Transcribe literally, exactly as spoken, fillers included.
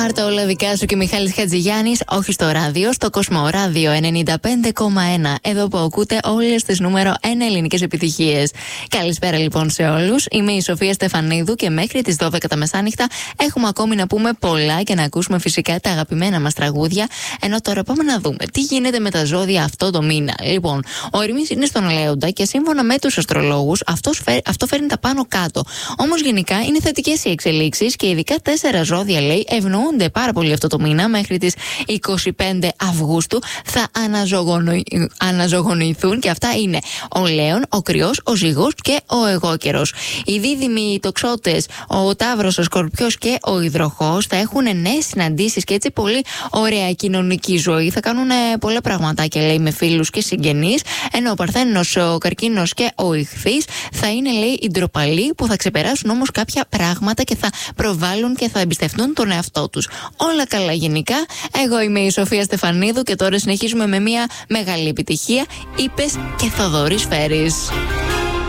Πάρ' το όλα δικά σου και Μιχάλης Χατζηγιάννης, όχι στο ράδιο, στο Κοσμοράδιο ενενήντα πέντε κόμμα ένα. Εδώ που ακούτε όλες τις νούμερο ένα ελληνικές επιτυχίες. Καλησπέρα λοιπόν σε όλους. Είμαι η Σοφία Στεφανίδου και μέχρι τις δώδεκα τα μεσάνυχτα έχουμε ακόμη να πούμε πολλά και να ακούσουμε φυσικά τα αγαπημένα μας τραγούδια. Ενώ τώρα πάμε να δούμε τι γίνεται με τα ζώδια αυτό το μήνα. Λοιπόν, ο Ερμής είναι στον Λέοντα και σύμφωνα με τους αστρολόγους αυτός φέρ, αυτό φέρνει τα πάνω κάτω. Όμως γενικά είναι θετικές οι εξελίξεις και ειδικά τέσσερα ζώδια λέει ευνοούνται πάρα πολύ αυτό το μήνα. Μέχρι τις είκοσι πέντε Αυγούστου θα αναζωογονη... αναζωογονηθούν και αυτά είναι ο Λέων, ο Κρυός, ο Ζυγός και ο Αιγόκερος. Οι δίδυμοι, οι Τοξότες, ο Ταύρος, ο Σκορπιός και ο Υδροχόος θα έχουν νέες συναντήσεις και έτσι πολύ ωραία κοινωνική ζωή. Θα κάνουν πολλά πραγματάκια λέει με φίλους και συγγενείς. Ενώ ο Παρθένος, ο Καρκίνος και ο Ιχθύς θα είναι λέει οι ντροπαλοί που θα ξεπεράσουν όμως κάποια πράγματα και θα προβάλλουν και θα εμπιστευτούν τον εαυτό τους. Όλα καλά γενικά. Εγώ είμαι η Σοφία Στεφανίδου και τώρα συνεχίζουμε με μια μεγάλη επιτυχία. Είπες και Θοδωρής Φέρης.